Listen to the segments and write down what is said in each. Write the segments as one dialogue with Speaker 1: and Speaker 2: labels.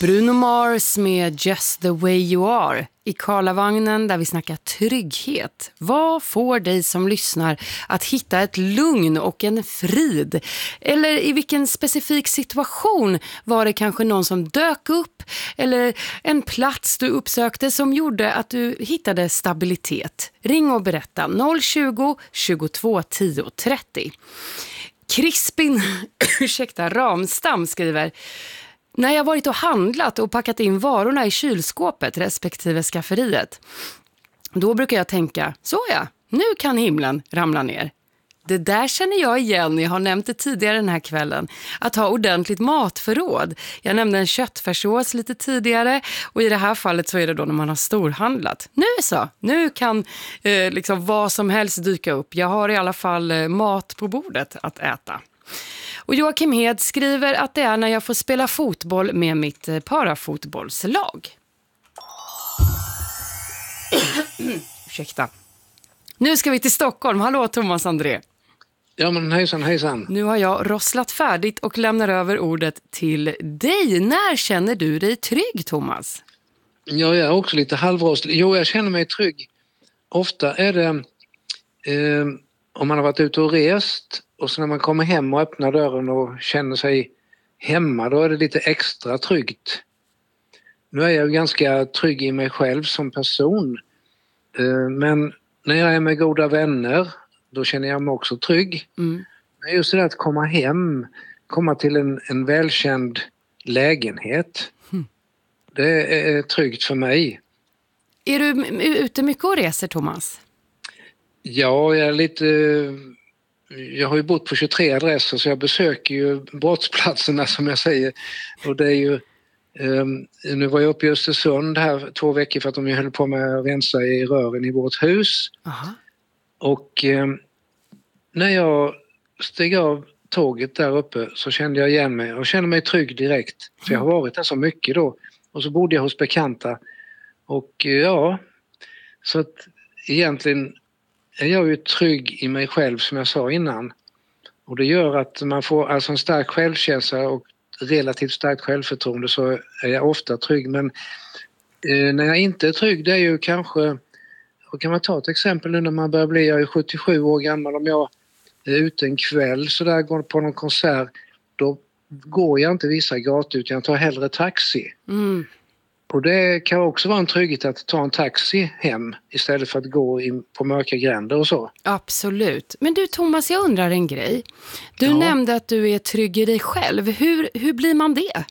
Speaker 1: Bruno Mars med Just the way you are i Karlavagnen där vi snackar trygghet. Vad får dig som lyssnar att hitta ett lugn och en frid? Eller i vilken specifik situation var det kanske någon som dök upp? Eller en plats du uppsökte som gjorde att du hittade stabilitet? Ring och berätta 020 22 10 30. Crispin Ramstam skriver: när jag varit och handlat och packat in varorna i kylskåpet respektive skafferiet, då brukar jag tänka, så ja, nu kan himlen ramla ner. Det där känner jag igen, jag har nämnt det tidigare den här kvällen, att ha ordentligt matförråd. Jag nämnde en köttfärssås lite tidigare och i det här fallet så är det då när man har storhandlat. Nu kan liksom vad som helst dyka upp. Jag har i alla fall mat på bordet att äta. Och Joakim Hed skriver att det är när jag får spela fotboll med mitt parafotbollslag. Ursäkta. Nu ska vi till Stockholm. Hallå Thomas André.
Speaker 2: Ja men hejsan.
Speaker 1: Nu har jag rosslat färdigt och lämnar över ordet till dig. När känner du dig trygg, Thomas?
Speaker 2: Ja, jag är också lite halvrostlig. Jo, jag känner mig trygg. Ofta är det om man har varit ute och rest och så när man kommer hem och öppnar dörren och känner sig hemma, då är det lite extra tryggt. Nu är jag ganska trygg i mig själv som person. Men när jag är med goda vänner, då känner jag mig också trygg. Men just det där att komma hem, komma till en välkänd lägenhet, det är tryggt för mig.
Speaker 1: Är du ute mycket och reser, Thomas?
Speaker 2: Ja, jag har ju bott på 23 adresser så jag besöker ju brottsplatserna som jag säger. Och det är ju, nu var jag uppe i Östersund här 2 veckor för att de höll på med att rensa i rören i vårt hus. Aha. Och när jag steg av tåget där uppe så kände jag igen mig och kände mig trygg direkt. För jag har varit där så mycket då. Och så bodde jag hos bekanta. Och ja, så att egentligen är jag ju trygg i mig själv som jag sa innan. Och det gör att man får alltså en stark självkänsla och relativt starkt självförtroende, så är jag ofta trygg. Men när jag inte är trygg, det är ju kanske, och kan man ta ett exempel nu när man börjar bli, jag är 77 år gammal, om jag är ute en kväll så där, går på någon konsert, då går jag inte vissa gator utan jag tar hellre taxi. Och det kan också vara en trygghet att ta en taxi hem istället för att gå in på mörka gränder och så.
Speaker 1: Absolut. Men du Thomas, jag undrar en grej. Du nämnde att du är trygg i dig själv. Hur blir man det?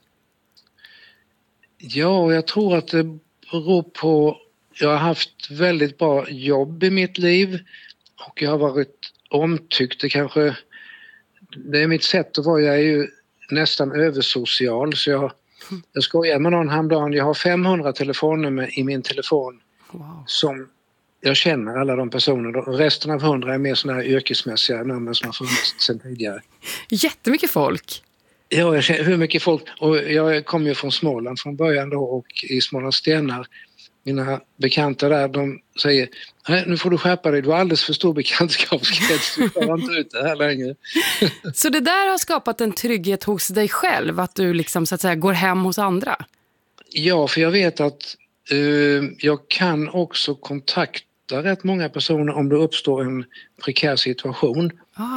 Speaker 2: Ja, jag tror att det beror på... Jag har haft väldigt bra jobb i mitt liv och jag har varit omtyckt. Det är mitt sätt att vara. Jag är ju nästan översocial, så jag skojar med någon häromdagen. Jag har 500 telefonnummer i min telefon som jag känner alla de personerna. Resten av 100 är mer sådana här yrkesmässiga nummer som har funnits sedan tidigare.
Speaker 1: Jättemycket folk.
Speaker 2: Ja, jag känner hur mycket folk. Och jag kommer ju från Småland från början då, och i Smålands Stenar. Mina bekanta där, de säger, nej, nu får du skärpa dig, du har alldeles för stor bekantskapskrets, du får inte ut det här längre.
Speaker 1: Så det där har skapat en trygghet hos dig själv, att du liksom så att säga går hem hos andra?
Speaker 2: Ja, för jag vet att jag kan också kontakta rätt många personer om det uppstår en prekär situation.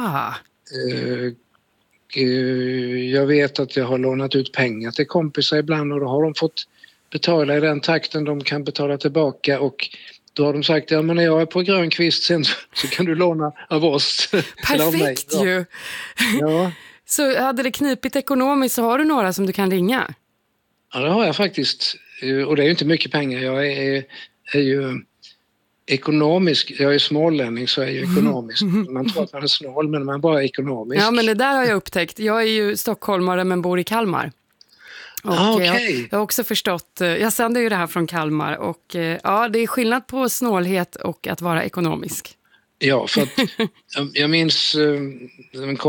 Speaker 2: Jag vet att jag har lånat ut pengar till kompisar ibland och då har de fått betala i den takten de kan betala tillbaka, och då har de sagt, ja men när jag är på Grönkvist sen så kan du låna av oss.
Speaker 1: Perfekt ju!
Speaker 2: Ja.
Speaker 1: Så hade det knipit ekonomiskt så har du några som du kan ringa?
Speaker 2: Ja, det har jag faktiskt. Och det är ju inte mycket pengar. Jag är ju ekonomisk. Jag är smålänning så är jag ekonomisk. Man tror att man är snål men man är bara ekonomisk.
Speaker 1: Ja, men det där har jag upptäckt. Jag är ju stockholmare men bor i Kalmar. Och jag har också förstått, jag sänder ju det här från Kalmar, och ja, det är skillnad på snålhet och att vara ekonomisk.
Speaker 2: Ja, för att jag minns